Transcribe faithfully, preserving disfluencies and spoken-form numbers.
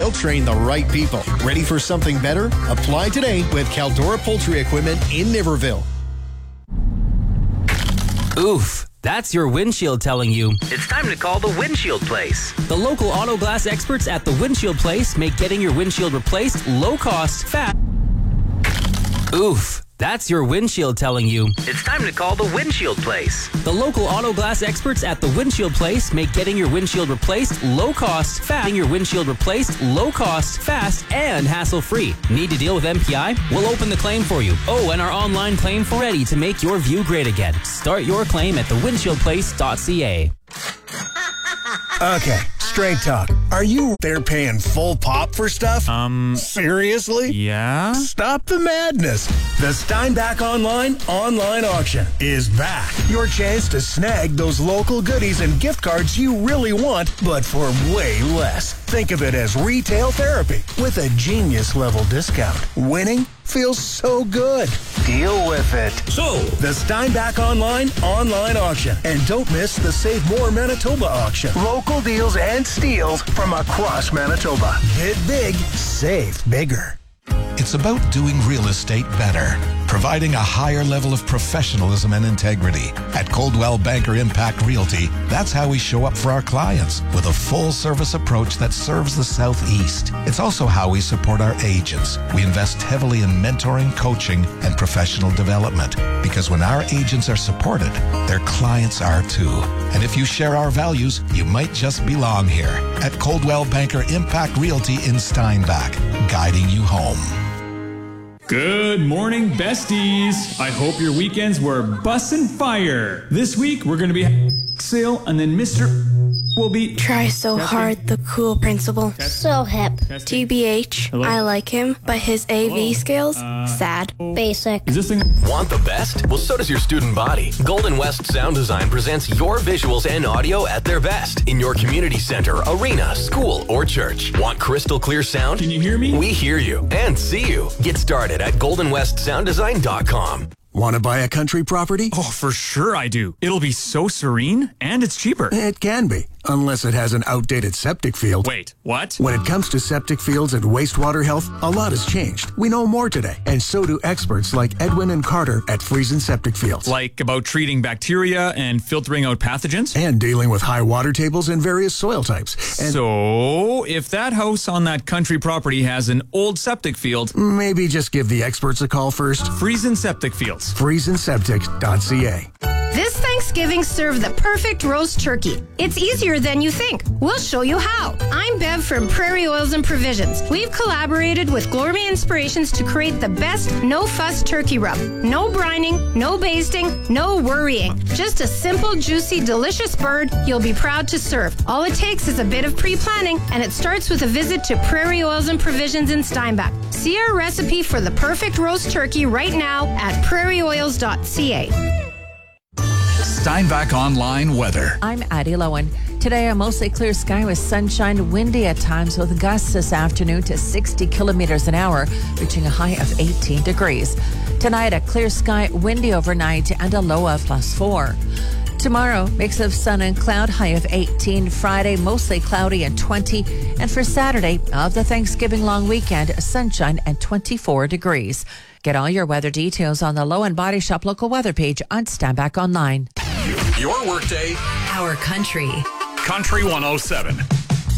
they'll train the right people. Ready for something better? Apply today with Caldora Poultry Equipment in Niverville. Oof. That's your windshield telling you It's time to call the Windshield Place. the local auto glass experts at the Windshield Place make getting your windshield replaced low cost, fast. Oof. That's your windshield telling you It's time to call the Windshield Place. the local auto glass experts at the Windshield Place make getting your windshield replaced low cost, fast. Getting your windshield replaced low cost, fast, and hassle free. Need to deal with M P I? We'll open the claim for you. Oh, and our online claim for ready to make your view great again. Start your claim at the windshield place dot c a. Okay, straight talk. Are you there paying full pop for stuff? Um, Seriously? yeah? Stop the madness. The Steinbach Online online auction is back. Your chance to snag those local goodies and gift cards you really want, but for way less. Think of it as retail therapy with a genius level discount. Winning feels so good. Deal with it. So, The Steinbach Online online auction. And don't miss the Save More Manitoba auction. Local deals and steals from across Manitoba. Bid big, save bigger. It's about doing real estate better, providing a higher level of professionalism and integrity. At Coldwell Banker Impact Realty, that's how we show up for our clients with a full-service approach that serves the Southeast. It's also how we support our agents. We invest heavily in mentoring, coaching, and professional development because when our agents are supported, their clients are too. And if you share our values, you might just belong here at Coldwell Banker Impact Realty in Steinbach, guiding you home. good morning, besties. I hope your weekends were bussin' fire. This week, we're going to be sale, and then Mister will be... Try so Testing. hard, the cool principal. So hip. Testing. T B H, Hello? I like him, but his A V Hello? skills, Uh, sad. Basic. Is this thing... Want the best? Well, so does your student body. Golden West Sound Design presents your visuals and audio at their best in your community center, arena, school, or church. Want crystal clear sound? Can you hear me? We hear you and see you. Get started at golden west sound design dot com. Want to buy a country property? Oh, for sure I do. It'll be so serene, and it's cheaper. It can be, unless it has an outdated septic field. Wait, what? When it comes to septic fields and wastewater health, a lot has changed. We know more today, and so do experts like Edwin and Carter at Friesen Septic Fields. Like about treating bacteria and filtering out pathogens? And dealing with high water tables and various soil types. And So, if that house on that country property has an old septic field, maybe just give the experts a call first. Friesen Septic Fields. friesen septic dot c a. This Thanksgiving, serve the perfect roast turkey. It's easier than you think. We'll show you how. I'm Bev from Prairie Oils and Provisions. We've collaborated with Gourmet Inspirations to create the best no-fuss turkey rub. No brining, no basting, no worrying. Just a simple, juicy, delicious bird you'll be proud to serve. All it takes is a bit of pre-planning, and it starts with a visit to Prairie Oils and Provisions in Steinbach. See our recipe for the perfect roast turkey right now at prairie oils dot c a. Steinbach Online weather. I'm Addie Lowen. Today, a mostly clear sky with sunshine, windy at times with gusts this afternoon to sixty kilometers an hour, reaching a high of eighteen degrees. Tonight, a clear sky, windy overnight, and a low of plus four. Tomorrow, mix of sun and cloud, high of eighteen. Friday, mostly cloudy and twenty. And for Saturday of the Thanksgiving long weekend, sunshine and twenty-four degrees. Get all your weather details on the Lowen Body Shop local weather page on Steinbach Online. Your workday. Our country. Country one oh seven.